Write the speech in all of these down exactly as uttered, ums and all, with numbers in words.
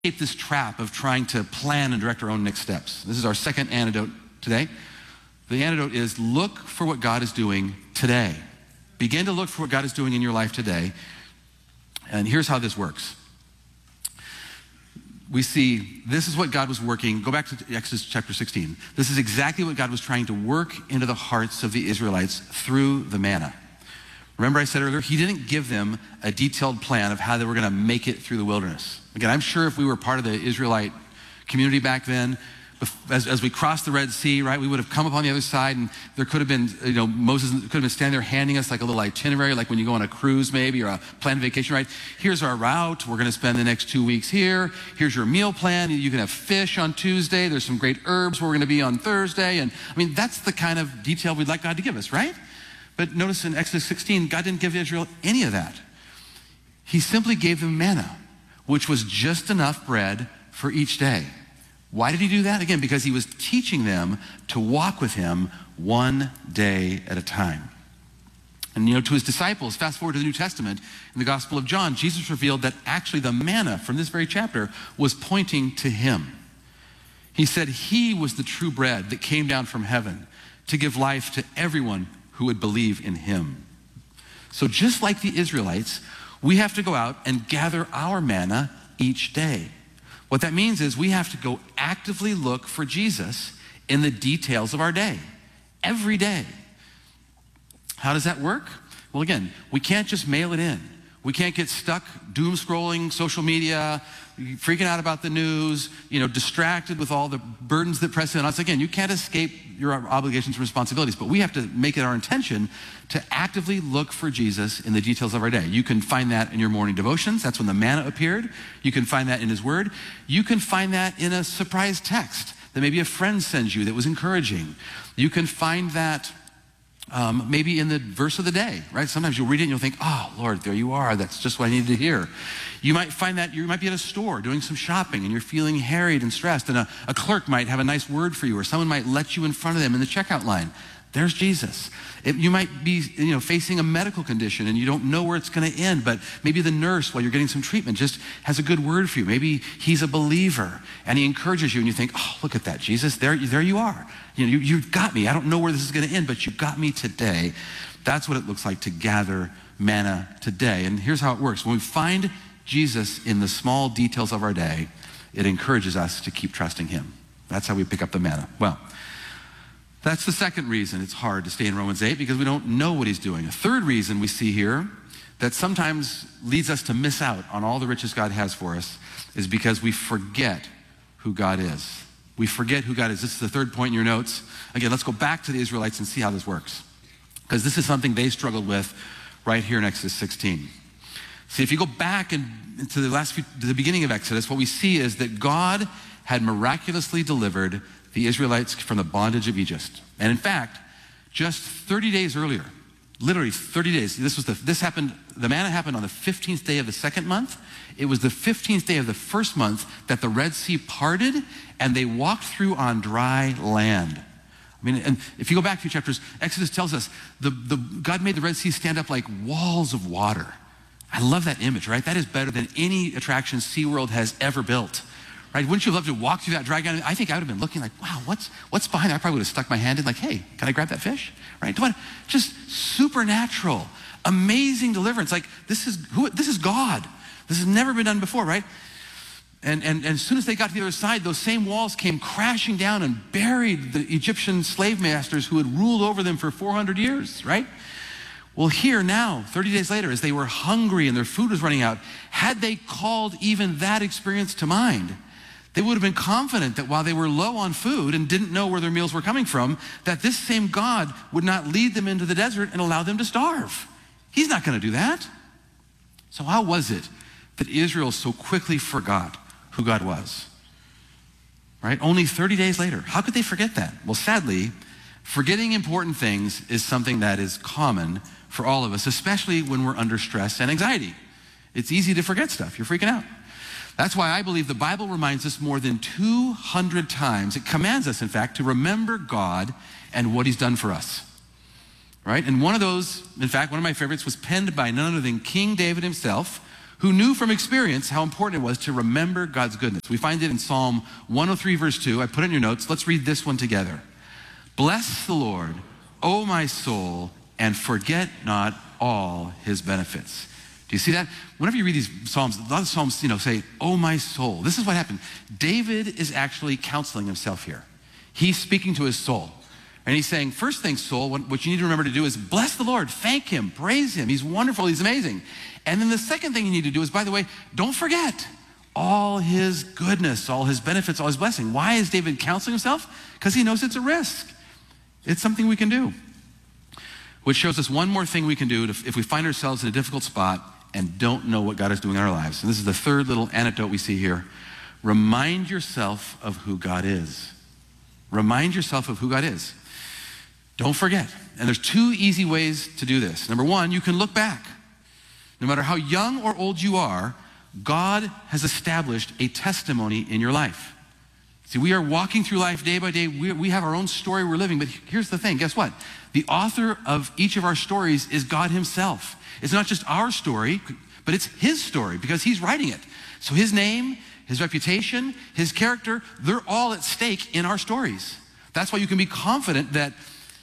escape this trap of trying to plan and direct our own next steps. This is our second antidote today. The antidote is look for what God is doing today. Begin to look for what God is doing in your life today. And here's how this works. We see this is what God was working. Go back to Exodus chapter sixteen. This is exactly what God was trying to work into the hearts of the Israelites through the manna. Remember I said earlier, he didn't give them a detailed plan of how they were going to make it through the wilderness. Again, I'm sure if we were part of the Israelite community back then, as, as we crossed the Red Sea, right, we would have come up on the other side, and there could have been, you know, Moses could have been standing there handing us like a little itinerary, like when you go on a cruise maybe, or a planned vacation, right? Here's our route. We're going to spend the next two weeks here. Here's your meal plan. You can have fish on Tuesday. There's some great herbs where we're going to be on Thursday. And I mean, that's the kind of detail we'd like God to give us, right? But notice in Exodus sixteen, God didn't give Israel any of that. He simply gave them manna, which was just enough bread for each day. Why did he do that? Again, because he was teaching them to walk with him one day at a time. And you know, to his disciples, fast forward to the New Testament, in the Gospel of John, Jesus revealed that actually the manna from this very chapter was pointing to him. He said he was the true bread that came down from heaven to give life to everyone who would believe in him. So just like the Israelites, we have to go out and gather our manna each day. What that means is we have to go actively look for Jesus in the details of our day, every day. How does that work? Well, again, we can't just mail it in. We can't get stuck doom scrolling social media, freaking out about the news, you know, distracted with all the burdens that press in on us. Again, you can't escape your obligations and responsibilities, but we have to make it our intention to actively look for Jesus in the details of our day. You can find that in your morning devotions. That's when the manna appeared. You can find that in his word. You can find that in a surprise text that maybe a friend sends you that was encouraging. You can find that Um, maybe in the verse of the day, right? Sometimes you'll read it and you'll think, oh, Lord, there you are. That's just what I needed to hear. You might find that you might be at a store doing some shopping and you're feeling harried and stressed, and a, a clerk might have a nice word for you, or someone might let you in front of them in the checkout line. There's Jesus. It, you might be, you know, facing a medical condition and you don't know where it's going to end, but maybe the nurse, while you're getting some treatment, just has a good word for you. Maybe he's a believer and he encourages you and you think, oh, look at that, Jesus, there, there you are. You know, you, you've got me. I don't know where this is going to end, but you got me today. That's what it looks like to gather manna today. And here's how it works. When we find Jesus in the small details of our day, it encourages us to keep trusting him. That's how we pick up the manna. Well, that's the second reason it's hard to stay in Romans eight, because we don't know what he's doing. A third reason we see here that sometimes leads us to miss out on all the riches God has for us is because we forget who God is. We forget who God is. This is the third point in your notes. Again, let's go back to the Israelites and see how this works, because this is something they struggled with right here in Exodus sixteen. See, if you go back and to the last few, to the beginning of Exodus, what we see is that God had miraculously delivered the Israelites from the bondage of Egypt. And in fact, just thirty days earlier, literally thirty days, this was the, this happened, the manna happened on the fifteenth day of the second month. It was the fifteenth day of the first month that the Red Sea parted and they walked through on dry land. I mean, and if you go back a few chapters, Exodus tells us the, the God made the Red Sea stand up like walls of water. I love that image, right? That is better than any attraction SeaWorld has ever built. Right? Wouldn't you love to walk through that dry ground? I think I would have been looking like, wow, what's what's behind there? I probably would have stuck my hand in like, hey, can I grab that fish? Right? Just supernatural, amazing deliverance. Like this is who this is God. This has never been done before, right? And, and, and as soon as they got to the other side, those same walls came crashing down and buried the Egyptian slave masters who had ruled over them for four hundred years, right? Well, here now, thirty days later, as they were hungry and their food was running out, had they called even that experience to mind, they would have been confident that while they were low on food and didn't know where their meals were coming from, that this same God would not lead them into the desert and allow them to starve. He's not going to do that. So how was it that Israel so quickly forgot who God was? Right? Only thirty days later. How could they forget that? Well, sadly, forgetting important things is something that is common for all of us, especially when we're under stress and anxiety. It's easy to forget stuff. You're freaking out. That's why I believe the Bible reminds us more than two hundred times. It commands us, in fact, to remember God and what he's done for us. Right? And one of those, in fact, one of my favorites was penned by none other than King David himself, who knew from experience how important it was to remember God's goodness. We find it in Psalm one oh three, verse two. I put it in your notes. Let's read this one together. Bless the Lord, O my soul, and forget not all his benefits. Do you see that? Whenever you read these Psalms, a lot of Psalms, you know, say, oh my soul. This is what happened. David is actually counseling himself here. He's speaking to his soul. And he's saying, first thing, soul, what, what you need to remember to do is bless the Lord, thank him, praise him. He's wonderful, he's amazing. And then the second thing you need to do is, by the way, don't forget all his goodness, all his benefits, all his blessing. Why is David counseling himself? Because he knows it's a risk. It's something we can do. Which shows us one more thing we can do to, if we find ourselves in a difficult spot and don't know what God is doing in our lives. And this is the third little anecdote we see here. Remind yourself of who God is. Remind yourself of who God is. Don't forget. And there's two easy ways to do this. Number one, you can look back. No matter how young or old you are, God has established a testimony in your life. See, we are walking through life day by day. We, we have our own story we're living. But here's the thing. Guess what? The author of each of our stories is God himself. It's not just our story, but it's his story because he's writing it. So his name, his reputation, his character, they're all at stake in our stories. That's why you can be confident that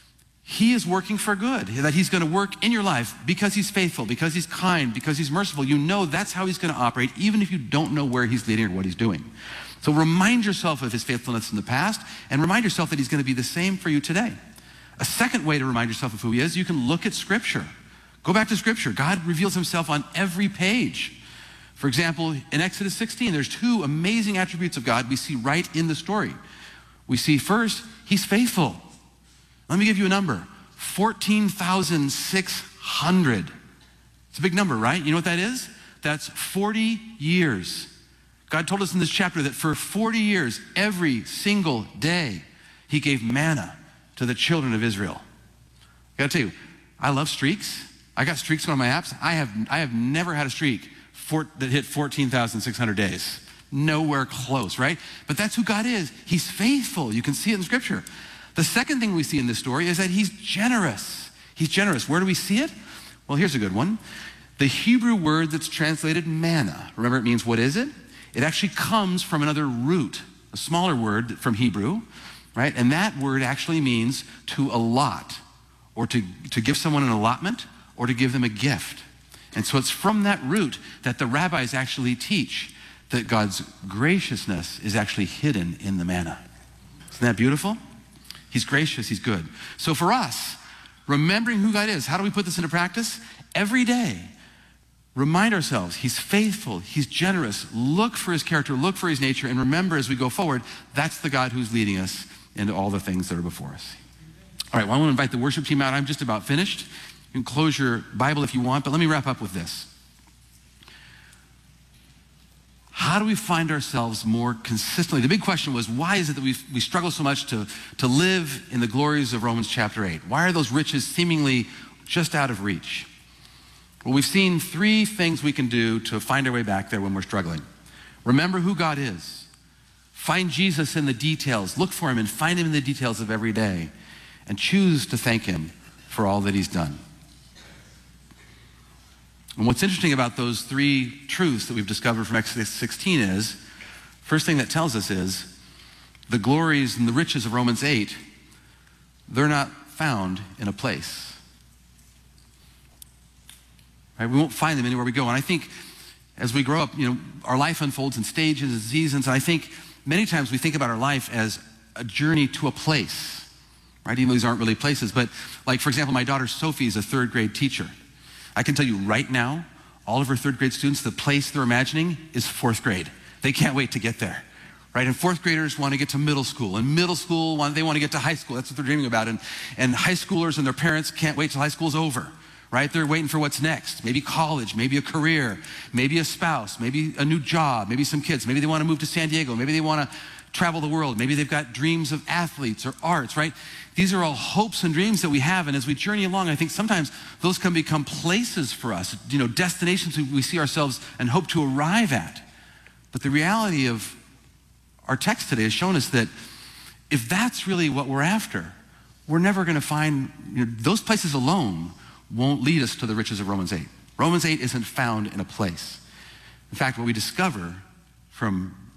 he is working for good, that he's going to work in your life because he's faithful, because he's kind, because he's merciful. You know that's how he's going to operate, even if you don't know where he's leading or what he's doing. So remind yourself of his faithfulness in the past and remind yourself that he's going to be the same for you today. A second way to remind yourself of who he is, you can look at Scripture. Go back to Scripture. God reveals himself on every page. For example, in Exodus sixteen, there's two amazing attributes of God we see right in the story. We see first, he's faithful. Let me give you a number, fourteen thousand six hundred. It's a big number, right? You know what that is? That's forty years. God told us in this chapter that for forty years, every single day, he gave manna to the children of Israel. I gotta tell you, I love streaks. I got streaks on my apps. I have I have never had a streak for, that hit fourteen thousand six hundred days. Nowhere close, right? But that's who God is. He's faithful. You can see it in Scripture. The second thing we see in this story is that he's generous. He's generous. Where do we see it? Well, here's a good one. The Hebrew word that's translated manna, remember it means what is it? It actually comes from another root, a smaller word from Hebrew, right? And that word actually means to allot, or to, to give someone an allotment, or to give them a gift. And so it's from that root that the rabbis actually teach that God's graciousness is actually hidden in the manna. Isn't that beautiful? He's gracious, he's good. So for us, remembering who God is, how do we put this into practice? Every day, remind ourselves, he's faithful, he's generous. Look for his character, look for his nature, and remember as we go forward, that's the God who's leading us into all the things that are before us. All right, well, I want to invite the worship team out. I'm just about finished. You can close your Bible if you want, but let me wrap up with this. How do we find ourselves more consistently? The big question was, why is it that we we struggle so much to, to live in the glories of Romans chapter eight? Why are those riches seemingly just out of reach? Well, we've seen three things we can do to find our way back there when we're struggling. Remember who God is. Find Jesus in the details. Look for him and find him in the details of every day. And choose to thank him for all that he's done. And what's interesting about those three truths that we've discovered from Exodus sixteen is, first thing that tells us is, the glories and the riches of Romans eight, they're not found in a place. Right? We won't find them anywhere we go. And I think as we grow up, you know, our life unfolds in stages and seasons. And I think many times we think about our life as a journey to a place, right? Even though these aren't really places. But like, for example, my daughter Sophie is a third grade teacher. I can tell you right now, all of her third grade students, the place they're imagining is fourth grade. They can't wait to get there, right? And fourth graders want to get to middle school, and middle school, want, they want to get to high school. That's what they're dreaming about. And, and high schoolers and their parents can't wait till high school's over, right? They're waiting for what's next. Maybe college, maybe a career, maybe a spouse, maybe a new job, maybe some kids. Maybe they want to move to San Diego. Maybe they want to travel the world. Maybe they've got dreams of athletes or arts, right? These are all hopes and dreams that we have, and as we journey along, I think sometimes those can become places for us, you know, destinations we see ourselves and hope to arrive at. But the reality of our text today has shown us that if that's really what we're after, we're never going to find, you know, those places alone won't lead us to the riches of Romans eight. Romans eight isn't found in a place. In fact, what we discover from